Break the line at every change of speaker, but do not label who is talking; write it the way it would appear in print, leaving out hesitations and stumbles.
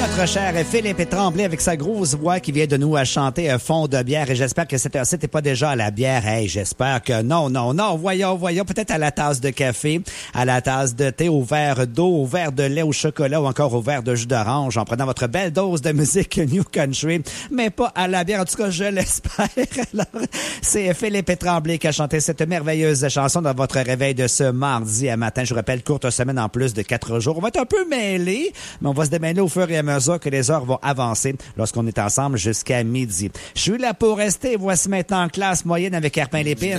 Notre cher Philippe Tremblay avec sa grosse voix qui vient de nous chanter fond de bière. Et j'espère que cette heure-ci t'es pas déjà à la bière. Hey, j'espère que non. Voyons. Peut-être à la tasse de café, à la tasse de thé, au verre d'eau, au verre de lait au chocolat ou encore au verre de jus d'orange en prenant votre belle dose de musique New Country. Mais pas à la bière. En tout cas, je l'espère. Alors, c'est Philippe Tremblay qui a chanté cette merveilleuse chanson dans votre réveil de ce mardi à matin. Je vous rappelle, courte semaine en plus de 4 jours. On va être un peu mêlés, mais on va se démêler au fur et à mesure que les heures vont avancer lorsqu'on est ensemble jusqu'à midi. Je suis là pour rester. Voici maintenant Classe moyenne avec Herpin Lépine.